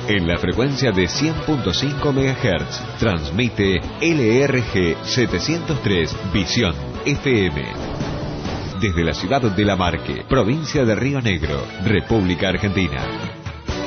En la frecuencia de 100.5 MHz transmite LRG 703 Visión FM. Desde la ciudad de La Marque, provincia de Río Negro, República Argentina.